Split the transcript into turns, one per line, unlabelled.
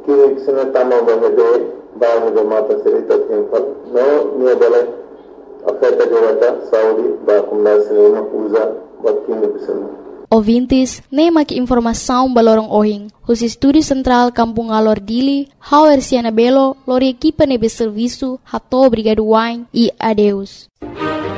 Kini senetama bahede bahede mata serita tempat no nia boleh afeta jawata Saudi ba kumda sinema usa bakini bisana.
Ouvintes, nem aqui informação balorong ohing. Os estúdios central Kampung Alor Dili, Hauer Siana Belo, lori equipa nebe serviço, hato obrigado wine e adeus.